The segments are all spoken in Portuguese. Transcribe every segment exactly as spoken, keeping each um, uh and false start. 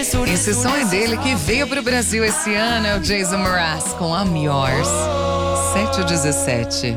Esse som é dele que veio pro Brasil esse ano, é o Jason Mraz com I'm Yours. sete e dezessete.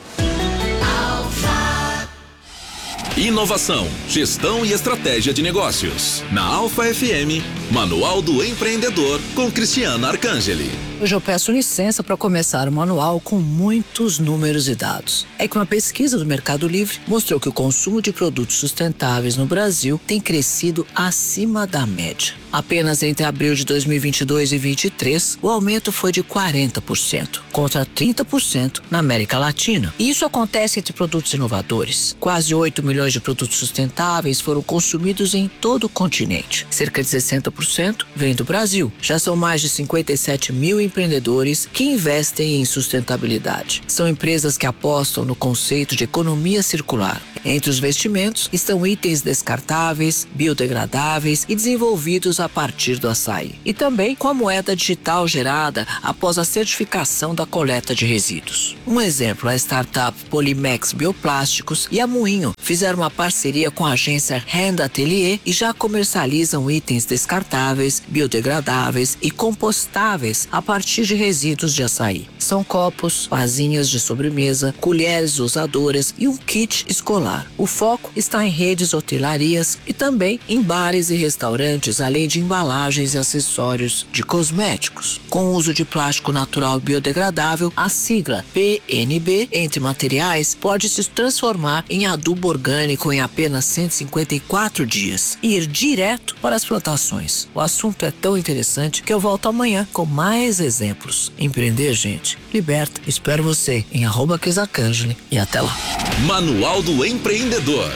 Inovação, gestão e estratégia de negócios. Na Alfa F M, Manual do Empreendedor com Cristiana Arcangeli. Hoje eu peço licença para começar o manual com muitos números e dados. É que uma pesquisa do Mercado Livre mostrou que o consumo de produtos sustentáveis no Brasil tem crescido acima da média. Apenas entre abril de dois mil e vinte e dois e vinte e três, o aumento foi de quarenta por cento, contra trinta por cento na América Latina. E isso acontece entre produtos inovadores. Quase oito milhões de produtos sustentáveis foram consumidos em todo o continente. Cerca de sessenta por cento vem do Brasil. Já são mais de cinquenta e sete mil empreendedores que investem em sustentabilidade. São empresas que apostam no conceito de economia circular. Entre os investimentos estão itens descartáveis, biodegradáveis e desenvolvidos a partir do açaí. E também com a moeda digital gerada após a certificação da coleta de resíduos. Um exemplo, a startup Polimex Bioplásticos e a Moinho fizeram uma parceria com a agência Hand Atelier e já comercializam itens descartáveis, biodegradáveis e compostáveis a partir de resíduos de açaí. São copos, vasinhas de sobremesa, colheres usadoras e um kit escolar. O foco está em redes hotelarias e também em bares e restaurantes, além de embalagens e acessórios de cosméticos. Com o uso de plástico natural biodegradável, a sigla P N B entre materiais pode se transformar em adubo orgânico em apenas cento e cinquenta e quatro dias e ir direto para as plantações. O assunto é tão interessante que eu volto amanhã com mais exemplos. Empreender, gente, liberta. Espero você em arroba Cris Arcangeli e até lá. Manual do Empreendedor.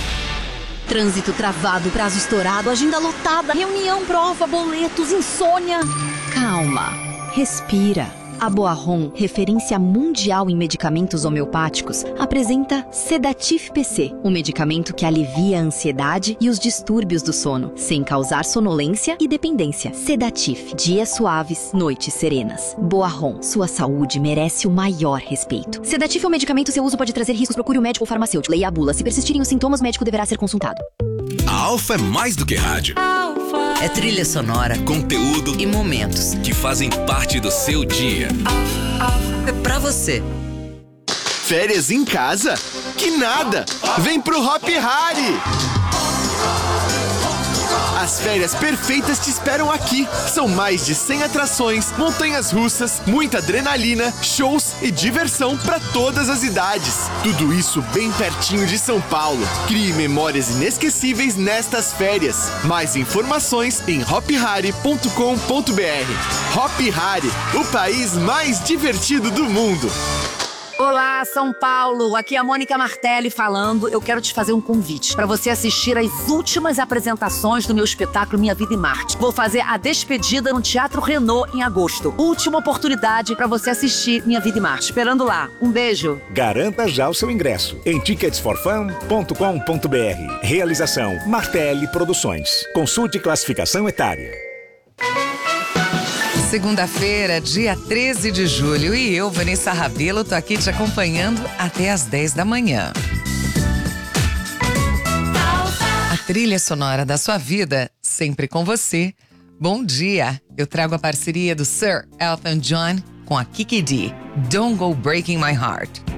Trânsito travado, prazo estourado, agenda lotada, reunião, prova, boletos, insônia. Calma, respira. A Boarron, referência mundial em medicamentos homeopáticos, apresenta Sedatif P C, um medicamento que alivia a ansiedade e os distúrbios do sono, sem causar sonolência e dependência. Sedatif, dias suaves, noites serenas. Boarron, sua saúde merece o maior respeito. Sedatif é um medicamento, seu uso pode trazer riscos, procure o médico ou farmacêutico. Leia a bula. Se persistirem os sintomas, o médico deverá ser consultado. A Alfa é mais do que rádio. É trilha sonora, Conteúdo e momentos que fazem parte do seu dia. é pra você. Férias em casa? Que nada! Vem pro Hop Hari! As férias perfeitas te esperam aqui. São mais de cem atrações, montanhas russas, muita adrenalina, shows e diversão para todas as idades. Tudo isso bem pertinho de São Paulo. Crie memórias inesquecíveis nestas férias. Mais informações em hop hari ponto com ponto b r. Hop Hari, o país mais divertido do mundo. Olá, São Paulo! Aqui é a Mônica Martelli falando. Eu quero te fazer um convite para você assistir às últimas apresentações do meu espetáculo Minha Vida em Marte. Vou fazer a despedida no Teatro Renault em agosto. Última oportunidade para você assistir Minha Vida em Marte. Esperando lá. Um beijo. Garanta já o seu ingresso em tickets for fun ponto com ponto b r. Realização Martelli Produções. Consulte classificação etária. Segunda-feira, dia treze de julho, e eu, Vanessa Rabelo, tô aqui te acompanhando até às dez da manhã. A trilha sonora da sua vida, sempre com você. Bom dia! Eu trago a parceria do Sir Elton John com a Kiki Dee, Don't Go Breaking My Heart.